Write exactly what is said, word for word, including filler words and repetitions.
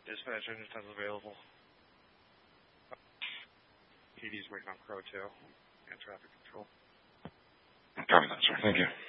Dispatch engine ten is available. P D's waiting on Crow two and traffic control. Copy that, sir. Thank you.